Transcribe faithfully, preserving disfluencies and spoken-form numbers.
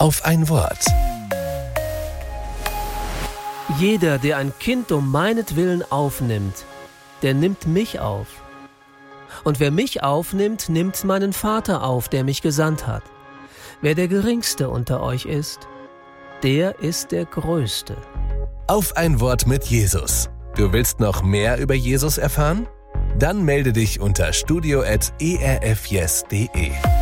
Auf ein Wort. Jeder, der ein Kind um meinetwillen aufnimmt, der nimmt mich auf. Und wer mich aufnimmt, nimmt meinen Vater auf, der mich gesandt hat. Wer der Geringste unter euch ist, der ist der Größte. Auf ein Wort mit Jesus. Du willst noch mehr über Jesus erfahren? Dann melde dich unter studio at e r f yes punkt de.